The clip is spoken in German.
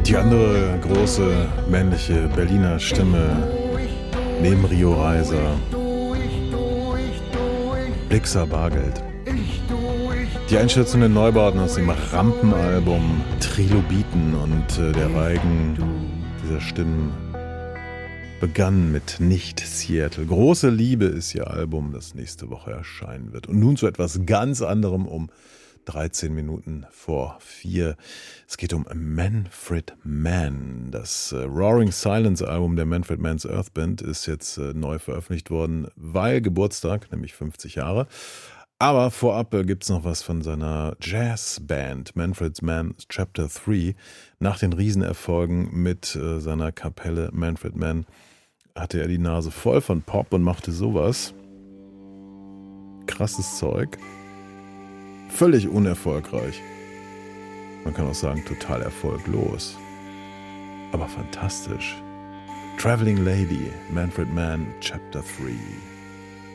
Die andere große männliche Berliner Stimme neben Rio Reiser, Blixa Bargeld. Die einschätzenden Neubauten aus dem Rampenalbum Trilobiten und der Reigen dieser Stimmen begann mit Nicht Seattle. Große Liebe ist ihr Album, das nächste Woche erscheinen wird. Und nun zu etwas ganz anderem um 13 Minuten vor 4. Es geht um Manfred Mann. Das Roaring Silence Album der Manfred Mann's Earth Band ist jetzt neu veröffentlicht worden, weil Geburtstag, nämlich 50 Jahre. Aber vorab gibt's noch was von seiner Jazzband Manfred Mann's Chapter 3. Nach den Riesenerfolgen mit seiner Kapelle Manfred Mann hatte er die Nase voll von Pop und machte sowas. Krasses Zeug. Völlig unerfolgreich. Man kann auch sagen, total erfolglos. Aber fantastisch. Traveling Lady, Manfred Mann, Chapter 3.